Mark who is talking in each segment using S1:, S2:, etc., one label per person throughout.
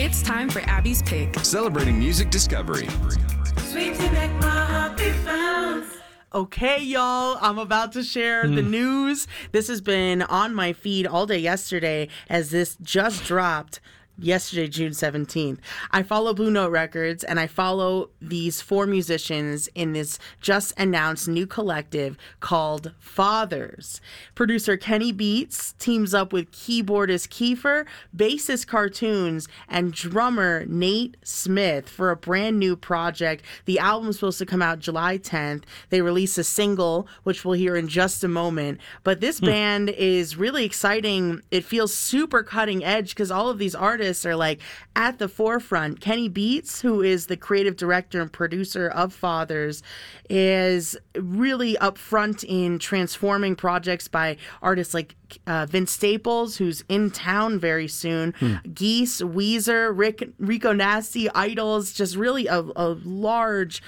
S1: It's time for Abby's Pick.
S2: Celebrating music discovery.
S3: Sweet to make my heart beat fast.
S4: Okay, y'all, I'm about to share the news. This has been on my feed all day yesterday as this just dropped yesterday, June 17th. I follow Blue Note Records, and I follow these 4 musicians in this just announced new collective called Fathers. Producer Kenny Beats teams up with keyboardist Kiefer, bassist Cartoons, and drummer Nate Smith for a brand new project. The album's supposed to come out July 10th. They release a single, which we'll hear in just a moment. But this band is really exciting. It feels super cutting edge because all of these artists are like at the forefront. Kenny Beats, who is the creative director and producer of Fathers, is really upfront in transforming projects by artists like Vince Staples, who's in town very soon, Geese, Weezer, Rico Nasty, Idols, just really a large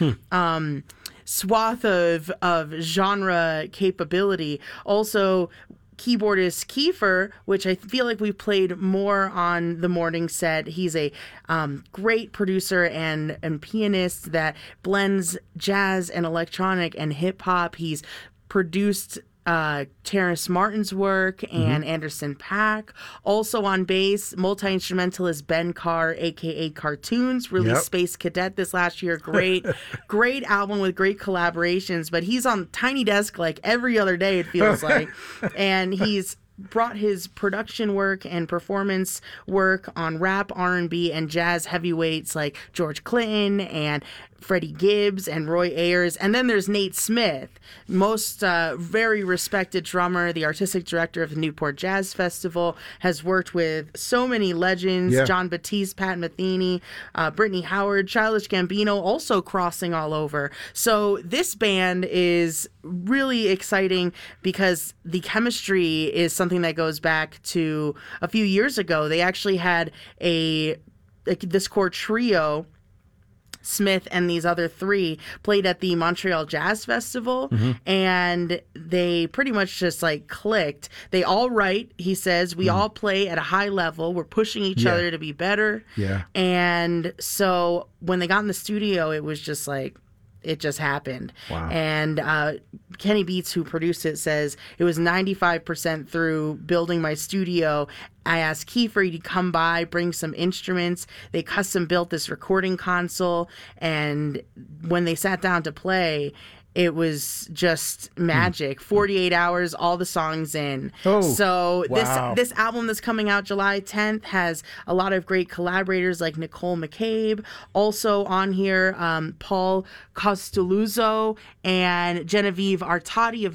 S4: swath of genre capability. Also, keyboardist Kiefer, which I feel like we played more on the morning set. He's a great producer and pianist that blends jazz and electronic and hip hop. He's produced Terrace Martin's work and Anderson .Paak. Also on bass, multi-instrumentalist Ben Carr, aka Cartoons, released Space Cadet this last year. Great album with great collaborations, but he's on Tiny Desk like every other day, it feels like. And he's brought his production work and performance work on rap, R&B, and jazz heavyweights like George Clinton and Freddie Gibbs and Roy Ayers. And then there's Nate Smith, most very respected drummer, the artistic director of the Newport Jazz Festival, has worked with so many legends, John Batiste, Pat Metheny, Brittany Howard, Childish Gambino, also crossing all over. So this band is really exciting because the chemistry is something that goes back to a few years ago. They actually had this core trio. Smith and these other 3 played at the Montreal Jazz Festival, and they pretty much just like clicked. They all write, he says, we all play at a high level. We're pushing each other to be better. Yeah. And so when they got in the studio, it was just like, it just happened. Wow. And Kenny Beats, who produced it, says, it was 95% through building my studio. I asked Kiefer to come by, bring some instruments. They custom built this recording console. And when they sat down to play, it was just magic. 48 hours, all the songs in. So this album that's coming out July 10th has a lot of great collaborators like Nicole McCabe. Also on here, Paul Costoluzzo and Genevieve Artadi of